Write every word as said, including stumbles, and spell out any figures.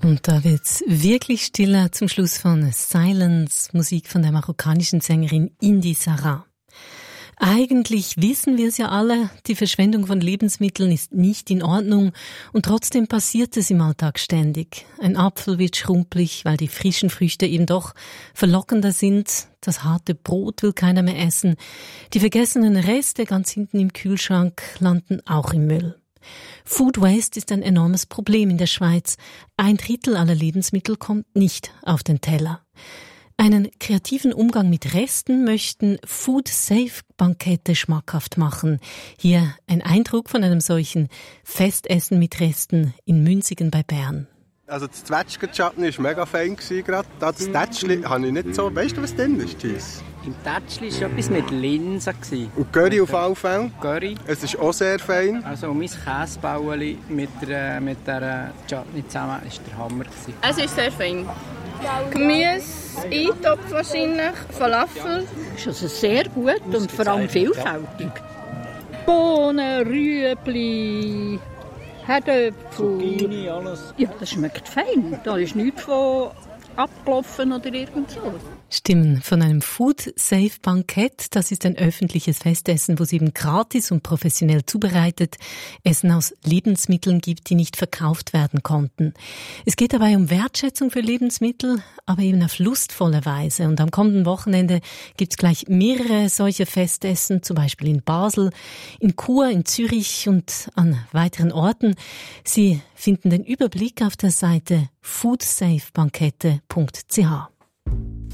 Und da wird's wirklich stiller zum Schluss von Silence, Musik von der marokkanischen Sängerin Indy Sarah. Eigentlich wissen wir es ja alle, die Verschwendung von Lebensmitteln ist nicht in Ordnung und trotzdem passiert es im Alltag ständig. Ein Apfel wird schrumpelig, weil die frischen Früchte eben doch verlockender sind. Das harte Brot will keiner mehr essen. Die vergessenen Reste ganz hinten im Kühlschrank landen auch im Müll. Food Waste ist ein enormes Problem in der Schweiz. Ein Drittel aller Lebensmittel kommt nicht auf den Teller. Einen kreativen Umgang mit Resten möchten Food-Safe-Bankette schmackhaft machen. Hier ein Eindruck von einem solchen Festessen mit Resten in Münzigen bei Bern. Also das Zwetschgen-Chutney war mega fein gerade. Das Tätschli habe ich nicht so... Weißt du, was drin ist, Thies? Im Tätschli war etwas mit Linsen. Und Curry auf alle Fälle? Curry. Es ist auch sehr fein. Also mein Käsebauli mit der, mit der Chutney zusammen war der Hammer. Es ist sehr fein. Gemüse, Eintopf wahrscheinlich, Falafel. Es ist also sehr gut und vor allem vielfältig. Bohnen, Rüebli, Herdöpfel. Zucchini, alles. Ja, das schmeckt fein. Da ist nichts von abgelaufen oder irgend so. Stimmen von einem Food-Safe-Bankett. Das ist ein öffentliches Festessen, wo es eben gratis und professionell zubereitet Essen aus Lebensmitteln gibt, die nicht verkauft werden konnten. Es geht dabei um Wertschätzung für Lebensmittel, aber eben auf lustvolle Weise. Und am kommenden Wochenende gibt es gleich mehrere solche Festessen, zum Beispiel in Basel, in Chur, in Zürich und an weiteren Orten. Sie finden den Überblick auf der Seite foodsafe bankette punkt c h.